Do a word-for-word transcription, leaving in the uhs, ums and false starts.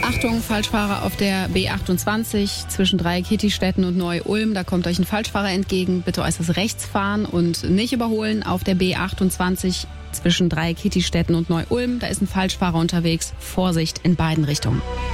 Achtung, Falschfahrer auf der B achtundzwanzig zwischen Dreieck-Kietistetten und Neu-Ulm. Da kommt euch ein Falschfahrer entgegen. Bitte äußerst rechts fahren und nicht überholen. Auf der B achtundzwanzig zwischen Dreieck-Kietistetten und Neu-Ulm. Da ist ein Falschfahrer unterwegs. Vorsicht in beiden Richtungen.